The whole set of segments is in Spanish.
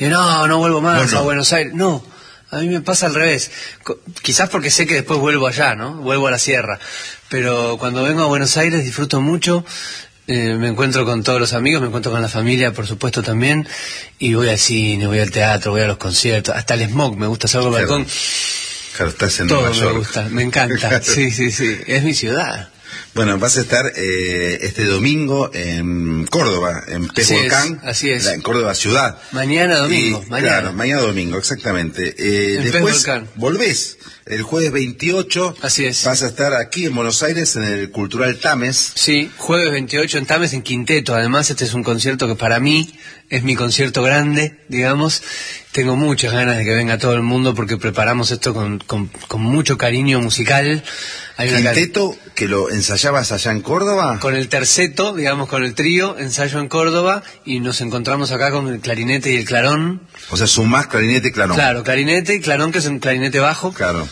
Y no vuelvo más No. a Buenos Aires. No, a mí me pasa al revés. Quizás porque sé que después vuelvo allá, ¿no? Vuelvo a la sierra. Pero cuando vengo a Buenos Aires disfruto mucho. Me encuentro con todos los amigos, me encuentro con la familia, por supuesto, también. Y voy al cine, voy al teatro, voy a los conciertos. Hasta el smog, me gusta, salgo al balcón. Claro, estás en Todo Nueva York. me gusta, me encanta. Sí, es mi ciudad. Bueno, vas a estar este domingo en Córdoba, en Pez Volcán. Así es. En Córdoba ciudad. Mañana domingo. Claro, mañana domingo, exactamente. Después volvés. El jueves 28 así es. Vas a estar aquí en Buenos Aires en el Cultural Tames. Sí, jueves 28 en Tames, en Quinteto. Además, este es un concierto que para mí es mi concierto grande, digamos. Tengo muchas ganas de que venga todo el mundo porque preparamos esto con mucho cariño musical. Hay ¿Quinteto que lo ensayabas allá en Córdoba? Con el terceto, digamos, con el trío, ensayo en Córdoba, y nos encontramos acá con el clarinete y el clarón. O sea, sumás clarinete y clarón. Claro, clarinete y clarón, que es un clarinete bajo. Claro.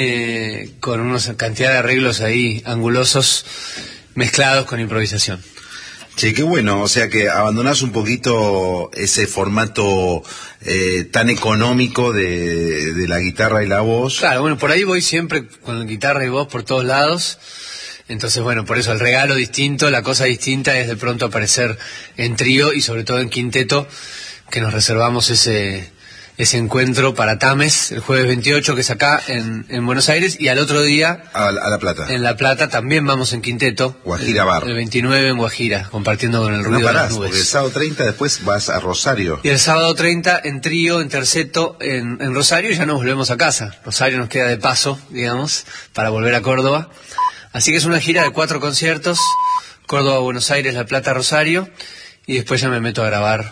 Con una cantidad de arreglos ahí angulosos mezclados con improvisación. Che, qué bueno, o sea que abandonás un poquito ese formato tan económico de la guitarra y la voz. Claro, bueno, por ahí voy siempre con la guitarra y voz por todos lados. Entonces, bueno, por eso el regalo distinto, la cosa distinta es de pronto aparecer en trío y sobre todo en quinteto, que nos reservamos ese encuentro para Tames el jueves 28, que es acá en Buenos Aires, y al otro día a La Plata. En La Plata también vamos en quinteto. Guajira Bar. El 29 en Guajira, compartiendo con el ruido de las nubes. Porque el sábado 30 después vas a Rosario. Y el sábado 30 en trío, en terceto, en Rosario, y ya nos volvemos a casa. Rosario nos queda de paso, digamos, para volver a Córdoba. Así que es una gira de 4 conciertos: Córdoba, Buenos Aires, La Plata, Rosario, y después ya me meto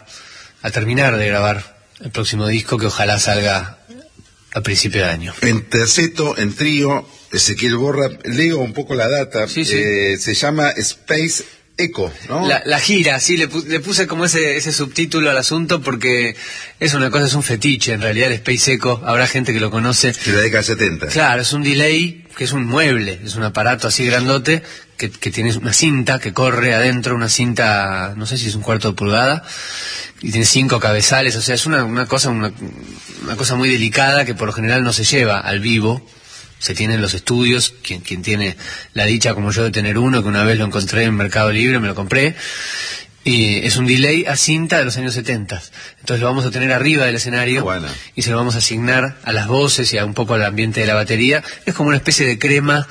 a terminar de grabar el próximo disco, que ojalá salga a principio de año. En terceto, en trío, Ezequiel Borra, leo un poco la data, sí. Se llama Space Echo, ¿no? La gira, sí, le puse como ese subtítulo al asunto porque es una cosa, es un fetiche en realidad el Space Echo. Habrá gente que lo conoce. De la década 70. Claro, es un delay, que es un mueble, es un aparato así grandote que tiene una cinta que corre adentro, una cinta, no sé si es un 1/4 de pulgada, y tiene 5 cabezales. O sea, es una cosa muy delicada que por lo general no se lleva al vivo. Se tiene en los estudios, quien tiene la dicha como yo de tener uno, que una vez lo encontré en Mercado Libre, me lo compré, y es un delay a cinta de los años 70. Entonces lo vamos a tener arriba del escenario, y se lo vamos a asignar a las voces y a un poco al ambiente de la batería. Es como una especie de crema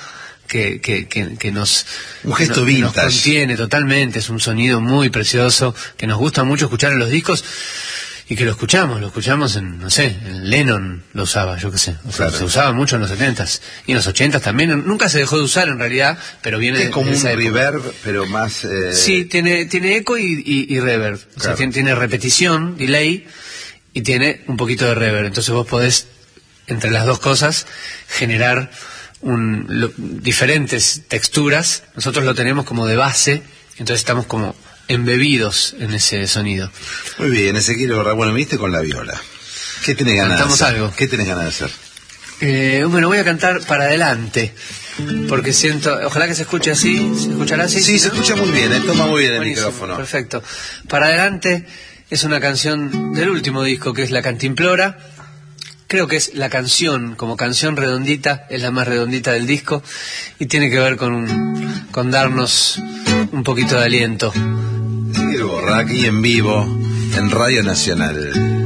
que nos... Un gesto vintage. Nos contiene totalmente, es un sonido muy precioso, que nos gusta mucho escuchar en los discos. Y que lo escuchamos en, no sé, en Lennon lo usaba, yo qué sé. O sea, se usaba mucho en los 70s y en los 80s también. Nunca se dejó de usar en realidad, pero viene es como de esa un época. reverb, pero más... Sí, tiene eco y reverb. Claro. O sea, tiene repetición, delay, y tiene un poquito de reverb. Entonces vos podés, entre las dos cosas, generar diferentes texturas. Nosotros lo tenemos como de base, entonces estamos como embebidos en ese sonido. Muy bien, Ezequiel Borra. Bueno, viniste con la viola. ¿Qué tenés ganas de hacer? Algo. ¿Qué tenés ganas de hacer? Bueno, voy a cantar Para Adelante, porque siento, ojalá que se escuche así. ¿Se escuchará así? Sí, ¿no? Se escucha muy bien, toma muy bien. Buenísimo, el micrófono. Perfecto. Para Adelante es una canción del último disco, que es La Cantimplora. Creo que es la canción, como canción redondita, es la más redondita del disco, y tiene que ver con darnos un poquito de aliento. Ezequiel Borra, aquí en vivo, en Radio Nacional.